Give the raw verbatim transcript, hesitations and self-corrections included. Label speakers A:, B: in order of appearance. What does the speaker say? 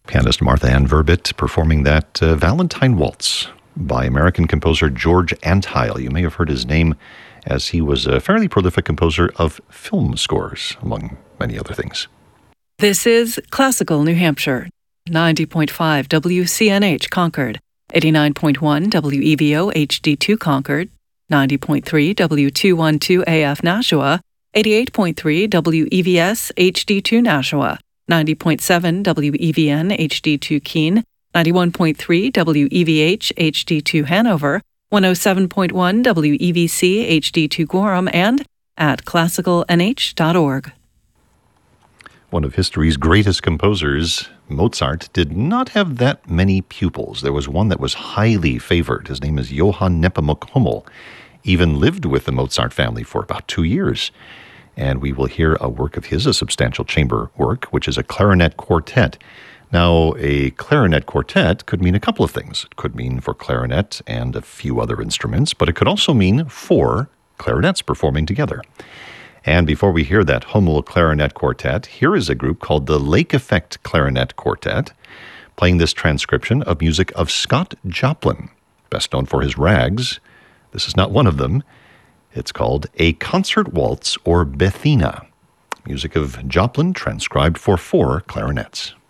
A: Pianist Martha Ann Verbit performing that uh, Valentine Waltz by American composer George Antheil. You may have heard his name as he was a fairly prolific composer of film scores, among many other things.
B: This is Classical New Hampshire, ninety point five W C N H Concord, eighty-nine point one W E V O H D two Concord, ninety point three W two twelve A F Nashua, eighty-eight point three W E V S H D two Nashua, ninety point seven W E V N H D two Keene, ninety-one point three W E V H H D two Hanover, one oh seven point one W E V C H D two Gorham, and at classical n h dot org.
A: One of history's greatest composers, Mozart, did not have that many pupils. There was one that was highly favored. His name is Johann Nepomuk Hummel. Even lived with the Mozart family for about two years. And we will hear a work of his, a substantial chamber work, which is a clarinet quartet. Now, a clarinet quartet could mean a couple of things. It could mean for clarinet and a few other instruments, but it could also mean four clarinets performing together. And before we hear that Hummel Clarinet Quartet, here is a group called the Lake Effect Clarinet Quartet, playing this transcription of music of Scott Joplin, best known for his rags. This is not one of them. It's called A Concert Waltz or Bethina, music of Joplin transcribed for four clarinets.